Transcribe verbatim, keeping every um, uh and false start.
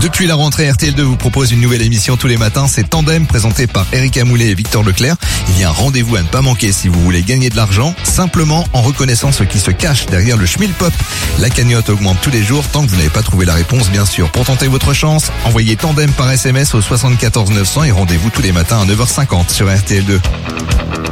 Depuis la rentrée, R T L deux vous propose une nouvelle émission tous les matins. C'est Tandem, présenté par Erika Moulet et Victor Leclerc. Il y a un rendez-vous à ne pas manquer si vous voulez gagner de l'argent, simplement en reconnaissant ce qui se cache derrière le Schmilpop. La cagnotte augmente tous les jours tant que vous n'avez pas trouvé la réponse, bien sûr. Pour tenter votre chance, envoyez Tandem par S M S au soixante-quatorze neuf cents et rendez-vous tous les matins à neuf heures cinquante sur R T L deux.